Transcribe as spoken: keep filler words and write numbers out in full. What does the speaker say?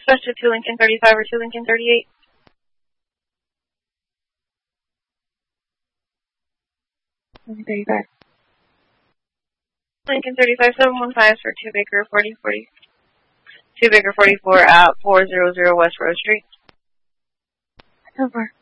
Dispatch to two Lincoln thirty-five or two Lincoln thirty-eight. Lincoln thirty-five. Lincoln thirty-five, seven one five for two Baker forty forty. two Baker forty-four at four hundred West Rose Street. Over.